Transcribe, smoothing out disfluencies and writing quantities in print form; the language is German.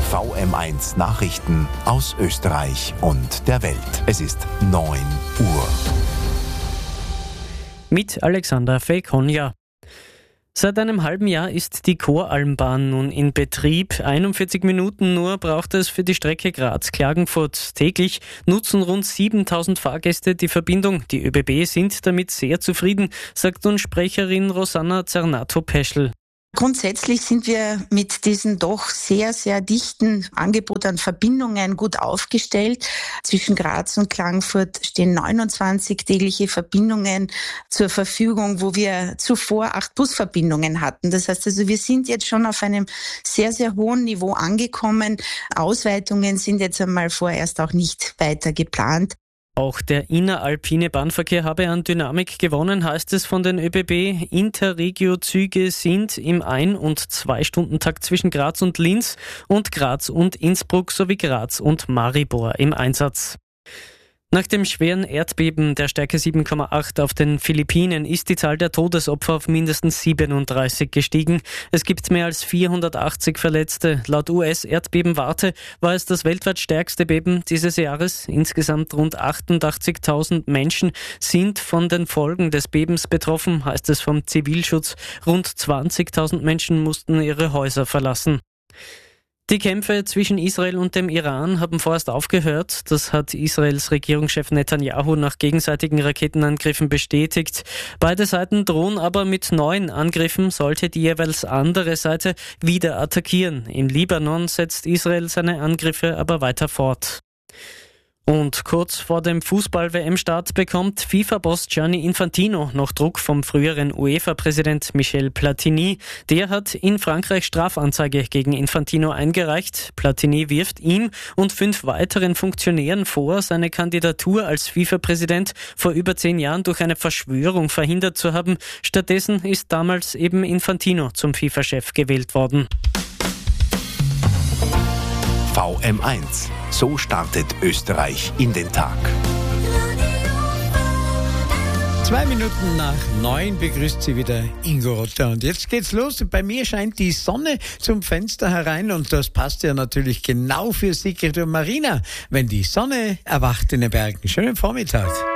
VM1 Nachrichten aus Österreich und der Welt. Es ist 9 Uhr. Mit Alexander Fekonja. Seit einem halben Jahr ist die Koralmbahn nun in Betrieb. 41 Minuten nur braucht es für die Strecke Graz-Klagenfurt. Täglich nutzen rund 7000 Fahrgäste die Verbindung. Die ÖBB sind damit sehr zufrieden, sagt nun Sprecherin Rosanna Zernato-Peschel. Grundsätzlich sind wir mit diesem doch sehr, sehr dichten Angebot an Verbindungen gut aufgestellt. Zwischen Graz und Klagenfurt stehen 29 tägliche Verbindungen zur Verfügung, wo wir zuvor 8 Busverbindungen hatten. Das heißt also, wir sind jetzt schon auf einem sehr, sehr hohen Niveau angekommen. Ausweitungen sind jetzt einmal vorerst auch nicht weiter geplant. Auch der inneralpine Bahnverkehr habe an Dynamik gewonnen, heißt es von den ÖBB. Interregio-Züge sind im 1- und 2-Stunden-Takt zwischen Graz und Linz und Graz und Innsbruck sowie Graz und Maribor im Einsatz. Nach dem schweren Erdbeben der Stärke 7,8 auf den Philippinen ist die Zahl der Todesopfer auf mindestens 37 gestiegen. Es gibt mehr als 480 Verletzte. Laut US-Erdbebenwarte war es das weltweit stärkste Beben dieses Jahres. Insgesamt rund 88.000 Menschen sind von den Folgen des Bebens betroffen, heißt es vom Zivilschutz. Rund 20.000 Menschen mussten ihre Häuser verlassen. Die Kämpfe zwischen Israel und dem Iran haben vorerst aufgehört. Das hat Israels Regierungschef Netanyahu nach gegenseitigen Raketenangriffen bestätigt. Beide Seiten drohen aber mit neuen Angriffen, sollte die jeweils andere Seite wieder attackieren. Im Libanon setzt Israel seine Angriffe aber weiter fort. Und kurz vor dem Fußball-WM-Start bekommt FIFA-Boss Gianni Infantino noch Druck vom früheren UEFA-Präsident Michel Platini. Der hat in Frankreich Strafanzeige gegen Infantino eingereicht. Platini wirft ihm und 5 weiteren Funktionären vor, seine Kandidatur als FIFA-Präsident vor über 10 Jahren durch eine Verschwörung verhindert zu haben. Stattdessen ist damals eben Infantino zum FIFA-Chef gewählt worden. VM1. So startet Österreich in den Tag. 2 Minuten nach 9 begrüßt Sie wieder Ingo Rotter. Und jetzt geht's los. Bei mir scheint die Sonne zum Fenster herein und das passt ja natürlich genau für Sigrid und Marina, wenn die Sonne erwacht in den Bergen. Schönen Vormittag.